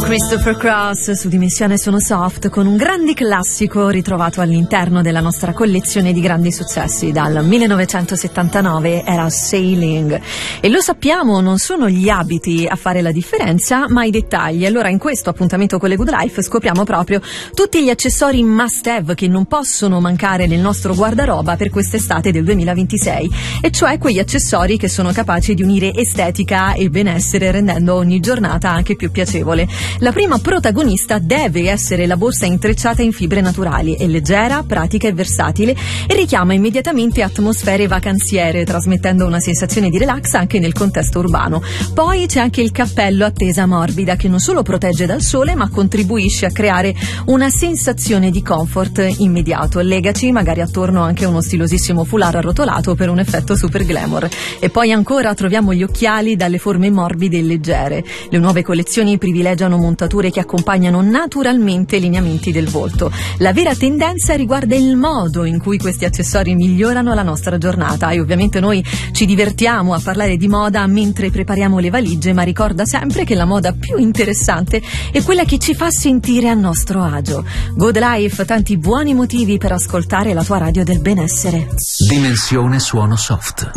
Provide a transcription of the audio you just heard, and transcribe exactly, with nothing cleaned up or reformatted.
Christopher Cross su Dimensione Suono Soft, con un grande classico ritrovato all'interno della nostra collezione di grandi successi dal millenovecentosettantanove, era Sailing. E lo sappiamo, non sono gli abiti a fare la differenza, ma i dettagli. Allora in questo appuntamento con le Good Life scopriamo proprio tutti gli accessori must have che non possono mancare nel nostro guardaroba per quest'estate del duemilaventisei, e cioè quegli accessori che sono capaci di unire estetica e benessere, rendendo ogni giornata anche più piacevole. La prima protagonista deve essere la borsa intrecciata in fibre naturali, è leggera, pratica e versatile e richiama immediatamente atmosfere vacanziere, trasmettendo una sensazione di relax anche nel contesto urbano. Poi c'è anche il cappello a tesa morbida, che non solo protegge dal sole ma contribuisce a creare una sensazione di comfort immediato. Legaci magari attorno anche uno stilosissimo foulard arrotolato per un effetto super glamour. E poi ancora troviamo gli occhiali dalle forme morbide e leggere. Le nuove collezioni privilegiano montature che accompagnano naturalmente i lineamenti del volto. La vera tendenza riguarda il modo in cui questi accessori migliorano la nostra giornata, e ovviamente noi ci divertiamo a parlare di moda mentre prepariamo le valigie, ma ricorda sempre che la moda più interessante è quella che ci fa sentire a nostro agio. Good Life, tanti buoni motivi per ascoltare la tua radio del benessere. Dimensione Suono Soft.